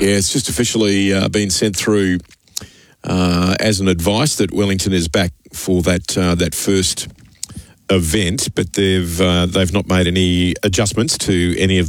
Yeah, it's just officially been sent through as an advice that Wellington is back for that first event, but they've not made any adjustments to any of